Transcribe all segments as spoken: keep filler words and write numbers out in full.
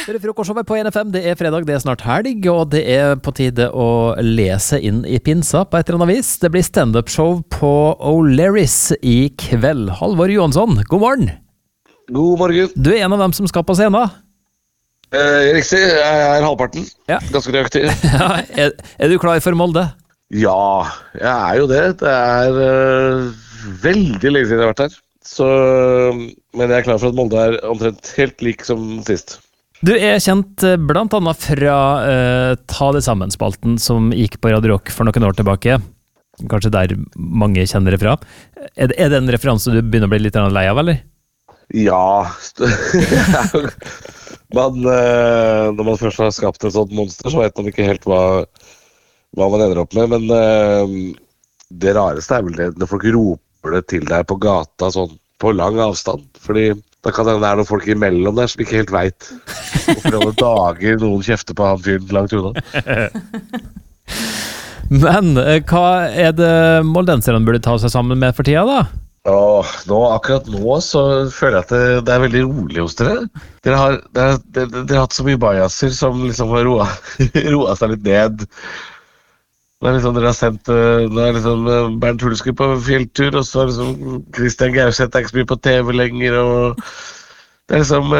Det er frokostshowet på N F M, det er fredag, det er snart helg, og det er på tide å lese inn i pinsa på et eller annet vis. Det blir stand-up-show på O'Learys i kveld. Halvor Johansson, god morgen! God morgen. Du er en av dem som skal på scenen. Eh, riktig, jeg er halvparten. Ja. Ganske reaktiv. Ja, er, er du klar for Molde? Ja, jeg er jo det. Det er uh, veldig lenge siden jeg har vært her. Så, men jeg er klar for at Molde er omtrent helt lik som sist. Du er kjent blant annet fra uh, Ta det sammen-spalten som gikk på Radio Rock for noen år tilbake. Kanskje der mange kjenner det fra. Er det, er det en referanse du begynner å bli litt lei av, eller? Ja. man, uh, når man først har skapt et sånt monster, så vet man ikke helt hva, hva man ender opp med. Men uh, det rareste er vel det når folk roper det til deg på gata sånn på lang avstand. Fordi da kan det være noen folk imellom der som ikke helt vet hvorfor alle dager noen kjefter på han fyren langt unna. Men hva er det moldenserne burde ta seg sammen med for tida, da? Åh, nå, akkurat nå så føler jeg at det, det er veldig rolig hos dere. Dere har, dere, dere, dere har hatt så mye biaser som liksom har roa, roa seg litt ned. Det er liksom, dere har sendt det er liksom Bernt Hulsker på fjelltur, og så er liksom Christian Gauseth er ikke så mye på T V lenger, og det er liksom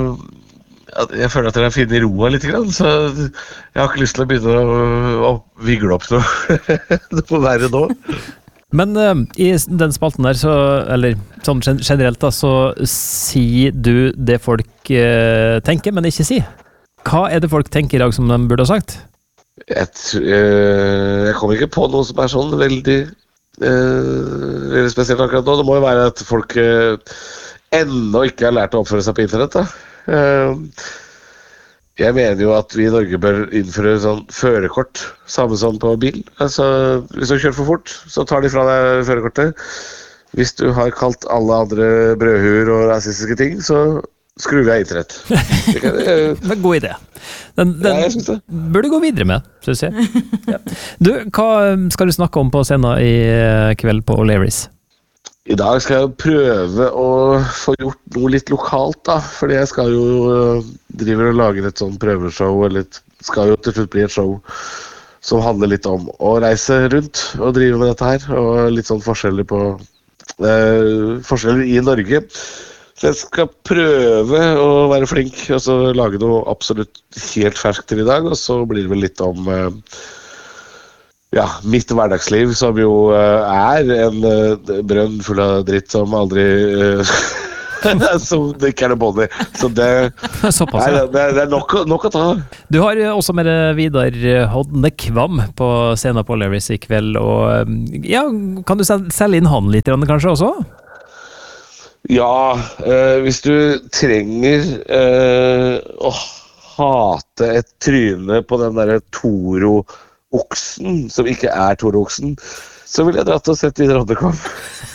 jeg føler at dere har funnet roa litt grann, så jeg har ikke lyst til å begynne å, å vigle opp noe. Det får være nå. Men uh, i den spalten der, så, eller sånn generelt da, så sier du det folk uh, tenker, men ikke si. Hva er det folk tenker i dag som de burde ha sagt? Jeg, øh, jeg kommer ikke på noe som er sånn veldig, øh, veldig spesielt akkurat nå. Det må jo være at folk øh, ennå ikke har lært å oppføre seg på internett. Da. Uh, jeg mener jo at vi i Norge bør innføre sånn førerkort, samme som på bil. Altså, hvis du kjører for fort, så tar de fra deg førerkortet. Hvis du har kalt alle andre brødhuer og rasistiske ting, så skruer vi av internett. Det er en god idé. Den, den ja, jeg synes det. Burde gå videre med, synes jeg. Ja. Du, hva skal du snakke om på scenen i kveld på O'Learys? I dag skal jeg prøve å få gjort noe litt lokalt, da. Fordi jeg skal jo drive og lage et sånn prøveshow, eller skal jo til slutt bli et show som handler litt om å reise rundt og drive med dette her, og litt sånn forskjeller på eh, forskjeller i Norge. Så jeg skal prøve å være flink, og så lage noe absolutt helt ferskt til i dag, og så blir det vel litt om uh, ja, mitt hverdagsliv, som jo uh, er en uh, brønn full av dritt som aldri uh, som det ikke er noe bånd i. Så det, Såpass, ja. det, det er nok, nok å ta. Du har også med Vidar Hodne Kvam på scenen på O'Learys i kveld, og ja, kan du selge inn han litt kanskje også? Ja, øh, hvis du trenger øh, å hate et tryne på den der Toro-oksen, som ikke er Toro-oksen, så vil jeg dratt og sett Vidar Hodne Kvam.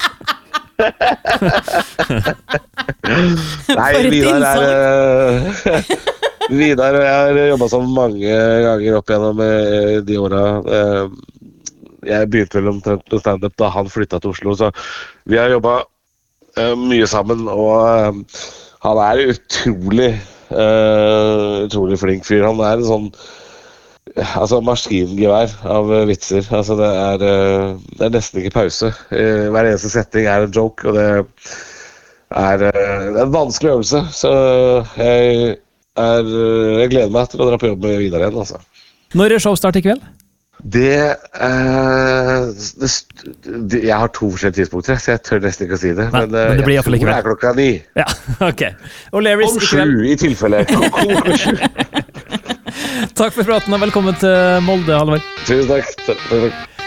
Nei, Vidar er øh, Vidar og jeg har jobbet sammen mange ganger opp gjennom øh, de årene. Øh, jeg begynte vel omtrent med stand-up da han flyttet til Oslo, så vi har jobbet Uh, mye sammen, og uh, han er utrolig uh, utrolig flink fyr. Han er en sånn uh, altså maskingevær av uh, vitser. Altså det er, uh, det er nesten ikke pause. Uh, hver eneste setting er en joke, og det er, uh, det er en vanskelig øvelse. Så jeg, er, uh, jeg gleder meg til å dra på jobb med Vidar igjen. Altså. Når er showstart i kveld? Det, eh, det, det Jeg har to forskjellige tidspunkter, så jeg tør nesten ikke å si det. Nei, men, men det blir jeg tror det er klokka ni. Ja, ok. O'Learys Om sju i tilfelle. Takk for praten og velkommen til Molde, Halvor. Tusen takk. Takk, takk.